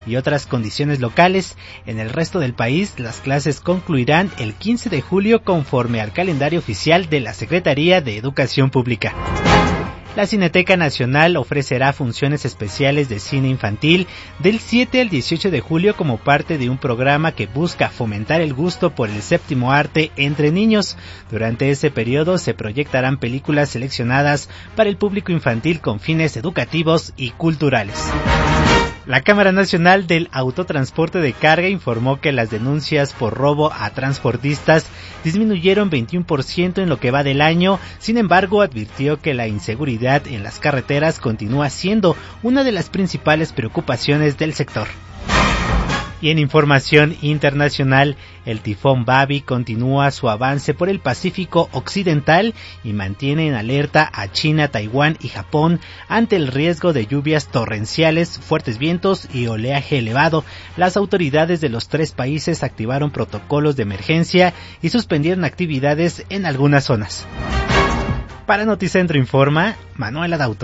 y otras condiciones locales. En el resto del país, las clases concluirán el 15 de julio conforme al calendario oficial de la Secretaría de Educación Pública. La Cineteca Nacional ofrecerá funciones especiales de cine infantil del 7 al 18 de julio como parte de un programa que busca fomentar el gusto por el séptimo arte entre niños. Durante ese periodo se proyectarán películas seleccionadas para el público infantil con fines educativos y culturales. La Cámara Nacional del Autotransporte de Carga informó que las denuncias por robo a transportistas disminuyeron 21% en lo que va del año. Sin embargo, advirtió que la inseguridad en las carreteras continúa siendo una de las principales preocupaciones del sector. Y en información internacional, el tifón Babi continúa su avance por el Pacífico Occidental y mantiene en alerta a China, Taiwán y Japón ante el riesgo de lluvias torrenciales, fuertes vientos y oleaje elevado. Las autoridades de los tres países activaron protocolos de emergencia y suspendieron actividades en algunas zonas. Para Noticentro informa Manuel Adauto.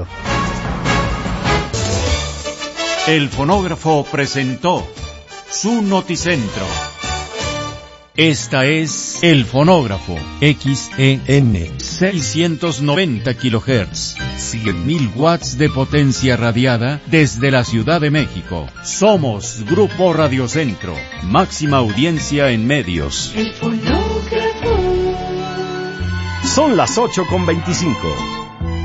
El fonógrafo presentó su Noticentro. Esta es El Fonógrafo, XEN 690 kHz, 100.000 watts de potencia radiada desde la Ciudad de México. Somos Grupo Radiocentro, máxima audiencia en medios. El Fonógrafo. Son las 8:25.